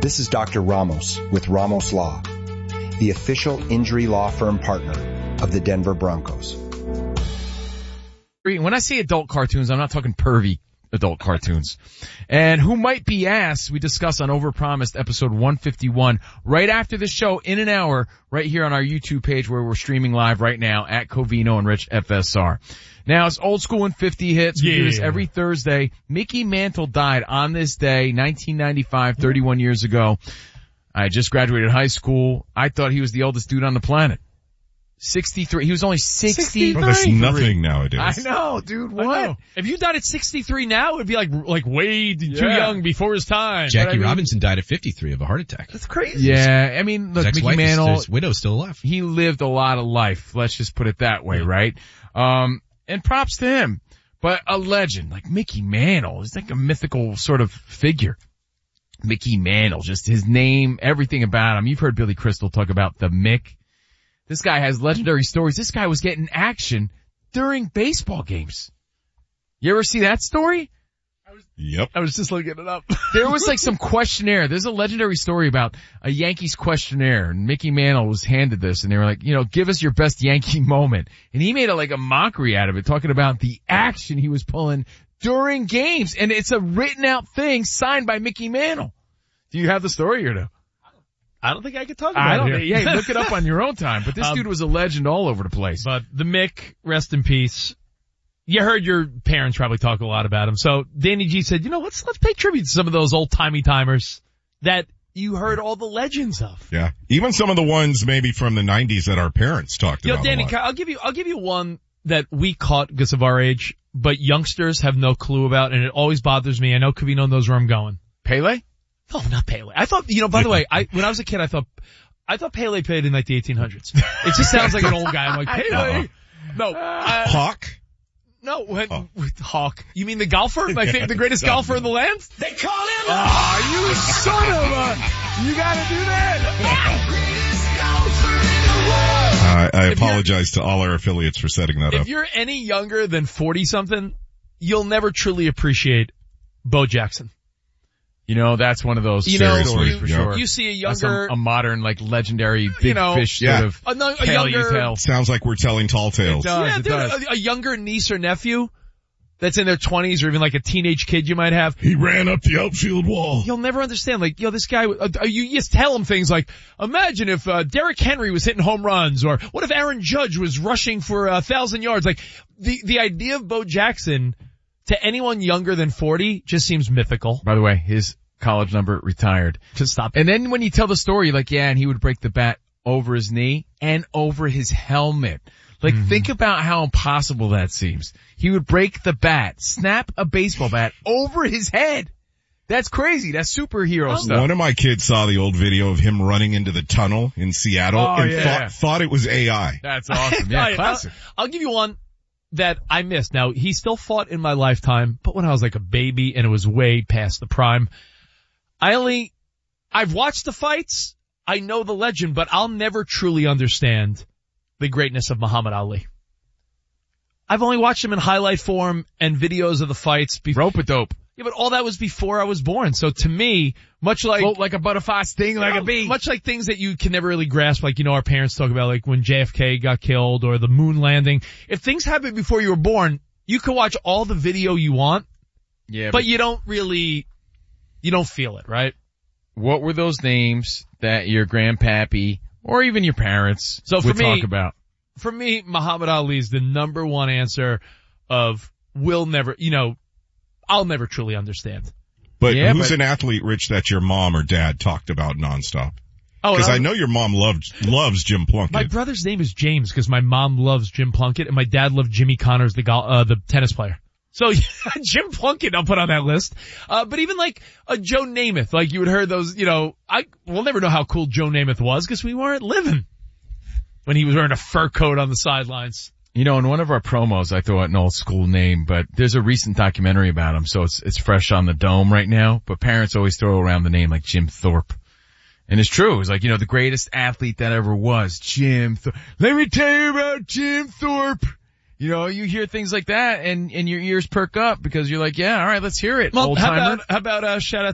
This is Dr. Ramos with Ramos Law, the official injury law firm partner of the Denver Broncos. When I say adult cartoons, I'm not talking pervy adult cartoons. And who might be asked, we discuss on Overpromised episode 151 right after the show in an hour right here on our YouTube page where we're streaming live right now at Covino and Rich FSR. Now it's old school and 50 hits. We do this every Thursday. Mickey Mantle died on this day, 1995, 31 years ago. I just graduated high school. I thought he was the oldest dude on the planet. 63. He was only 63. Well, that's nothing nowadays. I know, dude. What? If you died at 63 now, it would be like way too young before his time. Jackie Robinson died at 53 of a heart attack. That's crazy. Yeah, I mean, look, Mickey Mantle, his widow's still alive. He lived a lot of life. Let's just put it that way, right? And props to him. But a legend like Mickey Mantle is like a mythical sort of figure. Mickey Mantle, just his name, everything about him. You've heard Billy Crystal talk about the Mick. This guy has legendary stories. This guy was getting action during baseball games. You ever see that story? Yep. I was just looking it up. There was like some questionnaire. There's a legendary story about a Yankees questionnaire, and Mickey Mantle was handed this, and they were like, give us your best Yankee moment. And he made a mockery out of it, talking about the action he was pulling during games. And it's a written out thing signed by Mickey Mantle. Do you have the story or no? I don't think I could talk about it here. Yeah, look it up on your own time. But this dude was a legend all over the place. But the Mick, rest in peace. You heard your parents probably talk a lot about him. So Danny G said, let's pay tribute to some of those old timers that you heard all the legends of. Yeah. Even some of the ones maybe from the 90s that our parents talked about. Danny, I'll give you one that we caught because of our age, but youngsters have no clue about, and it always bothers me. I know Covino knows where I'm going. Pele? No, not Pele. I thought, by the way, when I was a kid, I thought Pele played in the 1800s. It just sounds like an old guy. I'm like, Pele? No. Hawk? No, with Hawk. You mean the golfer? I think the greatest golfer in the land? They call him you son of a, you gotta do that. I apologize to all our affiliates for setting that up. If you're any younger than 40-something, you'll never truly appreciate Bo Jackson. That's one of those stories for sure. You see a younger, a modern, legendary big fish sort of a tale you younger, tell. Sounds like we're telling tall tales. It does. A younger niece or nephew that's in their 20s or even like a teenage kid you might have. He ran up the outfield wall. You'll never understand. This guy, you just tell him things like, imagine if Derrick Henry was hitting home runs, or what if Aaron Judge was rushing for 1,000 yards? Like, the idea of Bo Jackson to anyone younger than 40 just seems mythical. By the way, his college number retired. Just stop. And then when you tell the story, and he would break the bat over his knee and over his helmet. Think about how impossible that seems. He would break the bat, snap a baseball bat over his head. That's crazy. That's superhero stuff. One of my kids saw the old video of him running into the tunnel in Seattle and thought it was AI. That's awesome. Yeah, classic. I'll give you one that I missed. Now, he still fought in my lifetime, but when I was like a baby and it was way past the prime. I've watched the fights. I know the legend, but I'll never truly understand the greatness of Muhammad Ali. I've only watched him in highlight form and videos of the fights. Rope-a-dope. Yeah, but all that was before I was born. So to me, much like... Float like a butterfly, sting like a bee. Much like things that you can never really grasp, our parents talk about, like when JFK got killed or the moon landing. If things happened before you were born, you can watch all the video you want. Yeah. But you don't feel it, right? What were those names that your grandpappy or even your parents would talk about? For me, Muhammad Ali is the number one answer of I'll never truly understand. But who's an athlete, Rich, that your mom or dad talked about nonstop? Because I know your mom loves Jim Plunkett. My brother's name is James because my mom loves Jim Plunkett and my dad loved Jimmy Connors, the tennis player. So Jim Plunkett, I'll put on that list. But even like a Joe Namath, like you would heard those, we'll never know how cool Joe Namath was because we weren't living when he was wearing a fur coat on the sidelines. In one of our promos, I throw out an old school name, but there's a recent documentary about him, so it's fresh on the dome right now. But parents always throw around the name like Jim Thorpe. And it's true. It's like, the greatest athlete that ever was, Jim Thorpe. Let me tell you about Jim Thorpe. You hear things like that and your ears perk up because you're like, yeah, all right, let's hear it, old timer. How about shout out